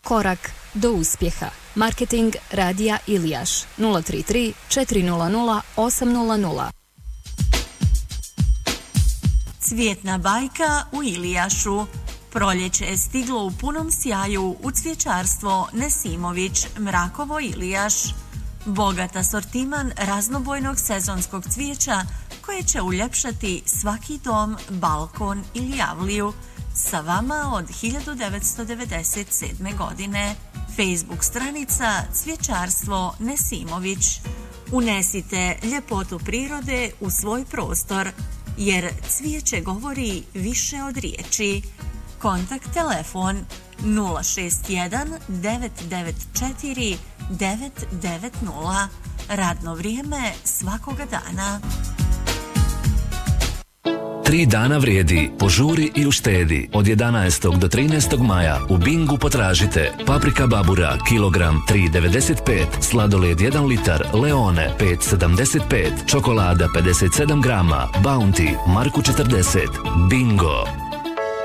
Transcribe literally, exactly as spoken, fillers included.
Korak do uspjeha. Marketing Radija Ilijaš nula tri tri četiri nula nula osam nula nula. Cvjetna bajka u Ilijašu. Proljeće je stiglo u punom sjaju u cvjećarstvo Nesimović, Mrakovo, Ilijaš. Bogat asortiman raznobojnog sezonskog cvijeća koje će uljepšati svaki dom, balkon ili javliju. Sa vama od hiljadu devetsto devedeset sedme. godine. Facebook stranica Cvjećarstvo Nesimović. Unesite ljepotu prirode u svoj prostor, jer cvijeće govori više od riječi. Kontakt telefon nula šest jedan devet devet četiri devet devet nula. Radno vrijeme svakoga dana. Tri dana vrijedi. Požuri i uštedi. Od jedanaestog do trinaestog maja u Bingu potražite paprika babura kilogram tri devedeset pet, sladoled jedan litar, Leone pet sedamdeset pet, čokolada pedeset sedam grama, Bounty marku četrdeset. Bingo.